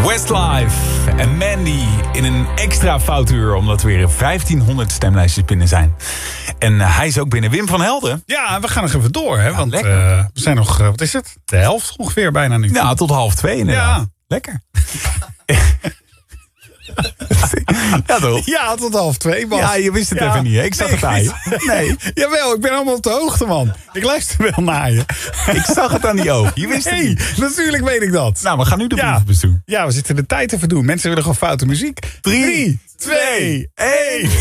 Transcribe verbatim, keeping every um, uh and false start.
Westlife en Mandy in een extra foutuur, omdat er weer vijftienhonderd stemlijstjes binnen zijn. En uh, hij is ook binnen. Wim van Helden. Ja, we gaan nog even door, hè? Ja, want uh, lekker. we zijn nog, uh, wat is het? De helft ongeveer bijna nu. Ja, tot half twee inderdaad. Ja. Lekker. Ja, toch? Ja, tot half twee, Bas. Ja, je wist het Ja. even niet, hè? Ik zag Nee, het aan je. Nee, Jawel, ik ben allemaal op de hoogte, man. Ik luister wel naar je. ik zag het aan die ogen. Je wist het Nee, niet. natuurlijk weet ik dat. Nou, we gaan nu de Ja. brievenbus doen. Ja, we zitten de tijd te verdoen. Mensen willen gewoon foute muziek. Drie, twee, één.